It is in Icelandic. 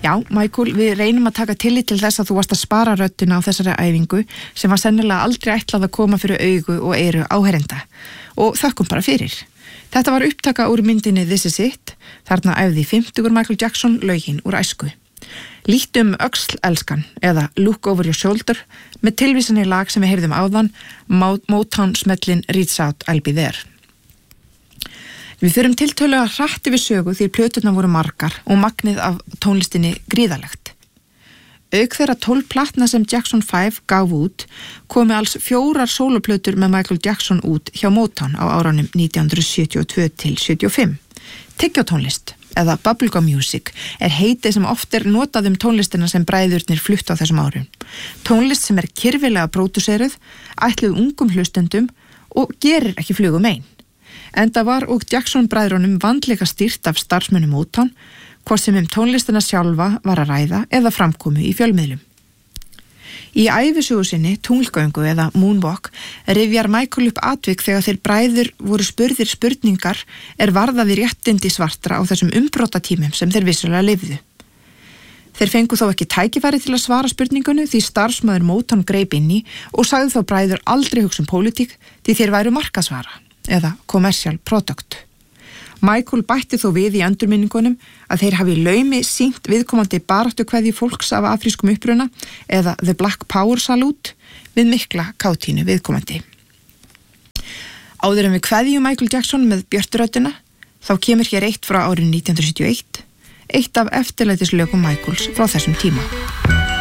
Já, Michael, við reynum að taka tillit til þess að þú varst að spara röddina á þessari æfingu sem var sennilega aldrei ætlað að koma fyrir augu og eyru áheyrenda og þökkum bara fyrir. Þetta var upptaka úr myndinni This Is It, þarna æfði 50 Michael Jackson lögin úr æsku. Lítum öxl elskan eða Look Over Your Shoulder með tilvísan í lag sem við heyrðum áðan, Motown smellin Reach Out, I'll Be There. Við förum tiltölulega hratt yfir sögu því plöturnar voru margar og magnið af tónlistinni gríðarlegt. Auk þeirra 12 platna sem Jackson 5 gaf út komu alls 4 sóloplötur með Michael Jackson út hjá Motown á árunum 1972 til 75. Tyggjótónlist eða bubblegum music heitið sem oft notað tónlistina sem bræðurnir fluttu á þessum árum. Tónlist sem kyrfilega pródúseruð, ætluð ungum hlustendum og gerir ekki flugum ein. Enda var og Jackson bræðrunum vandlega stýrt af starfsmönnum Motown, hvort sem tónlistina sjálfa var að ræða eða framkomu í fjölmiðlum. Í ævisögu sinni, tunglgöngu eða moonwalk, rifjar Michael upp atvik þegar þeir bræður voru spurðir spurningar varðaði réttindi svartra á þessum umbrotatímum sem þeir vissulega lifðu. Þeir fengu þó ekki tækifæri til að svara spurningunni því starfsmaður Motown greip inn í og sagði þá bræður aldrei hugsa pólitík því þeir væru markaðsvara eða commercial product. Michael bætti þó við í endurminningunum að þeir hafi laumi sýnt viðkomandi baráttukveðju fólks af afrískum uppruna eða The Black Power Salute við mikla kátínu viðkomandi. Áður en við kveðjum Michael Jackson með björturöddina, þá kemur hér eitt frá árinu 1971, eitt af eftirlætislögum Michaels frá þessum tíma.